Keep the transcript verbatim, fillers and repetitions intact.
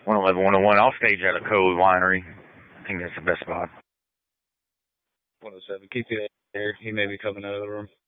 one eleven, one oh one. I'll stage at a Code Winery. I think that's the best spot. one oh seven. Keep it there. He may be coming out of the room.